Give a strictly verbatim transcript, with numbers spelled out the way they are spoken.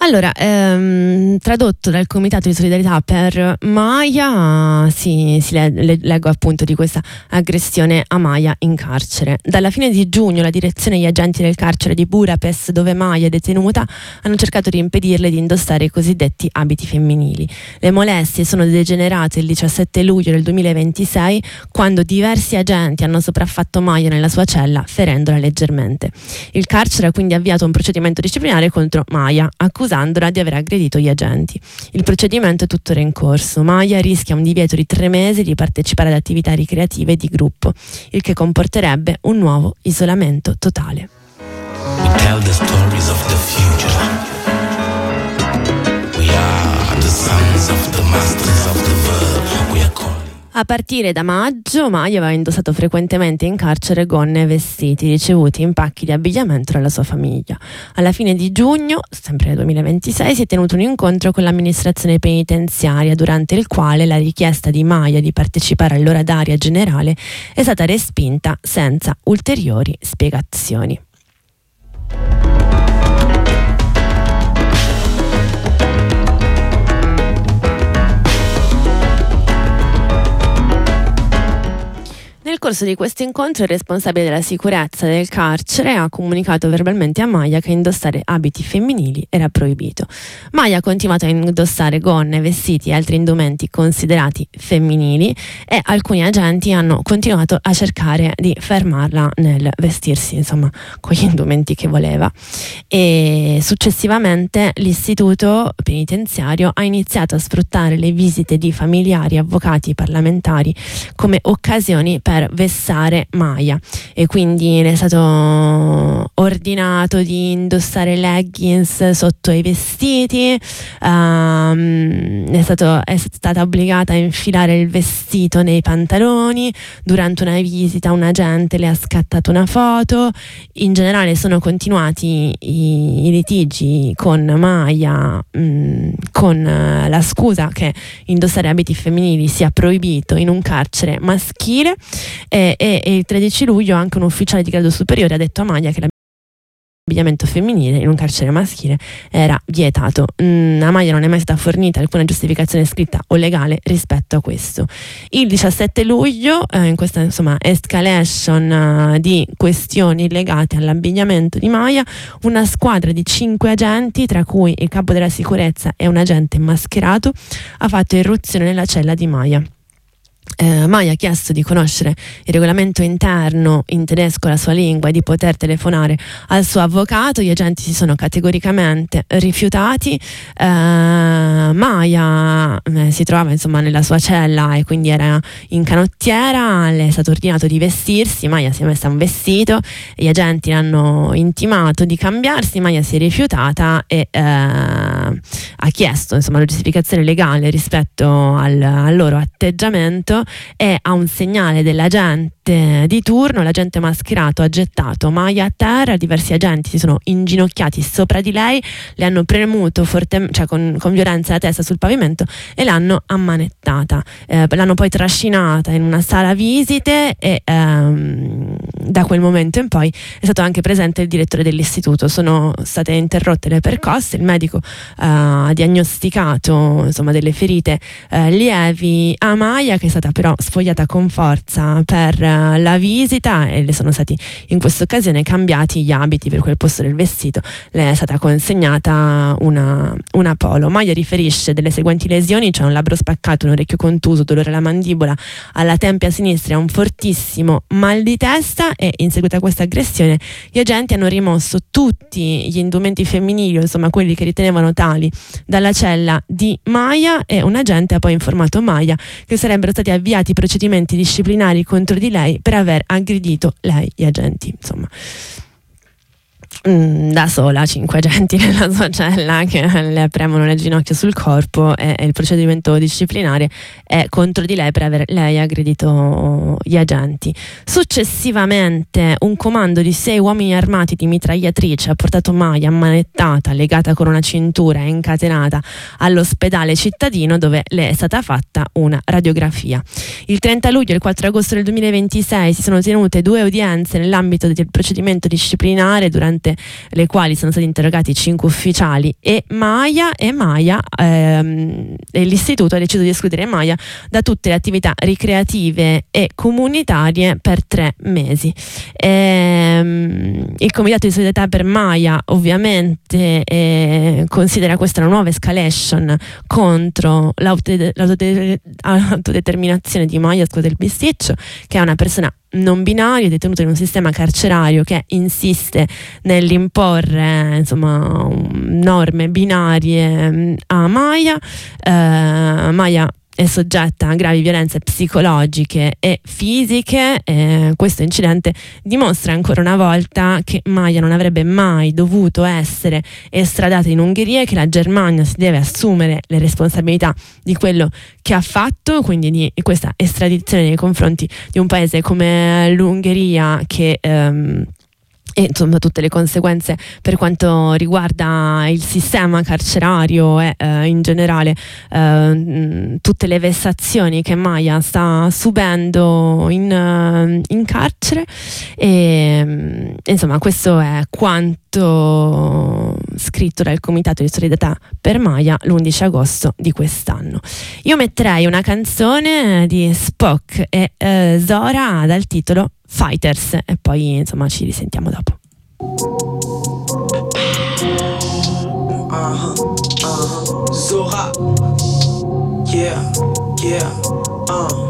Allora, ehm, tradotto dal Comitato di Solidarietà per Maya, si, si le, le, leggo appunto di questa aggressione a Maya in carcere. Dalla fine di giugno la direzione e gli agenti del carcere di Budapest, dove Maya è detenuta, hanno cercato di impedirle di indossare i cosiddetti abiti femminili. Le molestie sono degenerate il diciassette luglio del duemilaventisei, quando diversi agenti hanno sopraffatto Maya nella sua cella, ferendola leggermente. Il carcere ha quindi avviato un procedimento disciplinare contro Maya, accusandola di aver aggredito gli agenti. Il procedimento è tuttora in corso. Maya rischia un divieto di tre mesi di partecipare ad attività ricreative di gruppo, il che comporterebbe un nuovo isolamento totale. We tell the stories of the future. We are the sons of the masters of the world. We are calling. A partire da maggio, Maya aveva indossato frequentemente in carcere gonne e vestiti ricevuti in pacchi di abbigliamento dalla sua famiglia. Alla fine di giugno, sempre nel duemilaventisei, si è tenuto un incontro con l'amministrazione penitenziaria, durante il quale la richiesta di Maya di partecipare all'oradoria generale è stata respinta senza ulteriori spiegazioni. Nel corso di questo incontro il responsabile della sicurezza del carcere ha comunicato verbalmente a Maya che indossare abiti femminili era proibito. Maya ha continuato a indossare gonne, vestiti e altri indumenti considerati femminili e alcuni agenti hanno continuato a cercare di fermarla nel vestirsi, insomma, con gli indumenti che voleva. E successivamente l'istituto penitenziario ha iniziato a sfruttare le visite di familiari, avvocati, parlamentari come occasioni per vessare Maya, e quindi le è stato ordinato di indossare leggings sotto i vestiti, um, è, stato, è stata obbligata a infilare il vestito nei pantaloni. Durante una visita un agente le ha scattato una foto. In generale sono continuati i, i litigi con Maya, mh, con uh, la scusa che indossare abiti femminili sia proibito in un carcere maschile. E, e, e il tredici luglio anche un ufficiale di grado superiore ha detto a Maya che l'abbigliamento femminile in un carcere maschile era vietato. Mm, a Maya non è mai stata fornita alcuna giustificazione scritta o legale rispetto a questo. Il diciassette luglio, eh, in questa insomma escalation uh, di questioni legate all'abbigliamento di Maya, una squadra di cinque agenti, tra cui il capo della sicurezza e un agente mascherato, ha fatto irruzione nella cella di Maya. Eh, Maya ha chiesto di conoscere il regolamento interno in tedesco, la sua lingua, e di poter telefonare al suo avvocato. Gli agenti si sono categoricamente rifiutati. eh, Maya eh, si trovava insomma nella sua cella e quindi era in canottiera. Le è stato ordinato di vestirsi. Maya si è messa un vestito e gli agenti l'hanno intimato di cambiarsi. Maya si è rifiutata e eh, ha chiesto insomma la giustificazione legale rispetto al, al loro atteggiamento, e a un segnale dell'agente di turno l'agente mascherato ha gettato Maya a terra. Diversi agenti si sono inginocchiati sopra di lei, le hanno premuto forte, cioè con, con violenza la testa sul pavimento e l'hanno ammanettata. Eh, l'hanno poi trascinata in una sala visite e ehm, da quel momento in poi è stato anche presente il direttore dell'istituto. Sono state interrotte le percosse, il medico eh, ha diagnosticato insomma delle ferite eh, lievi a Maya, che è stata però sfogliata con forza per uh, la visita, e le sono stati in questa occasione cambiati gli abiti. Per quel posto del vestito le è stata consegnata una, una polo. Maya riferisce delle seguenti lesioni: c'è un labbro spaccato, un orecchio contuso, dolore alla mandibola, alla tempia sinistra e un fortissimo mal di testa. E in seguito a questa aggressione gli agenti hanno rimosso tutti gli indumenti femminili, insomma quelli che ritenevano tali, dalla cella di Maya, e un agente ha poi informato Maya che sarebbero stati avviati procedimenti disciplinari contro di lei per aver aggredito lei, gli agenti, insomma. Da sola, cinque agenti nella sua cella che le premono le ginocchia sul corpo, e, e il procedimento disciplinare è contro di lei per aver lei aggredito gli agenti. Successivamente un comando di sei uomini armati di mitragliatrice ha portato Maya ammanettata, legata con una cintura e incatenata all'ospedale cittadino, dove le è stata fatta una radiografia. Il trenta luglio e il quattro agosto del duemilaventisei si sono tenute due udienze nell'ambito del procedimento disciplinare, durante le quali sono stati interrogati cinque ufficiali e Maya, e Maya ehm, e l'istituto ha deciso di escludere Maya da tutte le attività ricreative e comunitarie per tre mesi. Ehm, il Comitato di solidarietà per Maya ovviamente eh, considera questa una nuova escalation contro l'autode- l'autode- l'autodeterminazione di Maya del Bisticcio, che è una persona non binario detenuto in un sistema carcerario che insiste nell'imporre insomma norme binarie a Maya. eh, Maya è soggetta a gravi violenze psicologiche e fisiche. Eh, questo incidente dimostra ancora una volta che Maya non avrebbe mai dovuto essere estradata in Ungheria e che la Germania si deve assumere le responsabilità di quello che ha fatto, quindi di questa estradizione nei confronti di un paese come l'Ungheria che ehm, e insomma tutte le conseguenze per quanto riguarda il sistema carcerario e eh, in generale eh, tutte le vessazioni che Maya sta subendo in, uh, in carcere. E insomma questo è quanto scritto dal Comitato di solidarietà per Maya l'undici agosto di quest'anno. Io metterei una canzone di Spock e eh, Zora dal titolo Fighters e poi insomma ci risentiamo dopo. Uh-huh, uh-huh. Zora, yeah, yeah, uh.